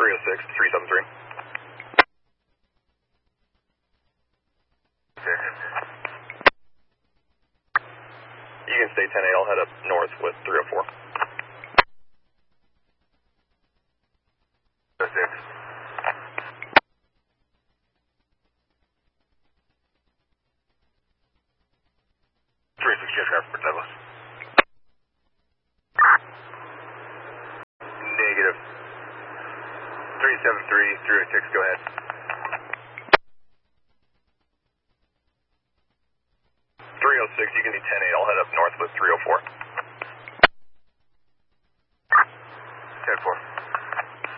306, 373. You can stay 10-8, I'll head up north with 304. 306. 306, just grab for Douglas. Negative. 373, 306, go ahead. 306, you can do 10-8, I'll head up north with 304.